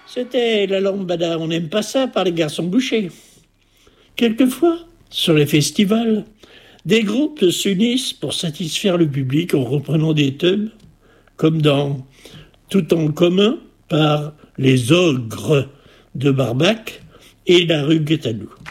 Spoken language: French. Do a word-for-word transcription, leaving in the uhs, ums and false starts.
C'était la lambada, on n'aime pas ça par les garçons bouchers. Quelquefois, sur les festivals, des groupes s'unissent pour satisfaire le public en reprenant des tubes, comme dans Tout en commun par les Ogres de Barbac et la rue Guétalou.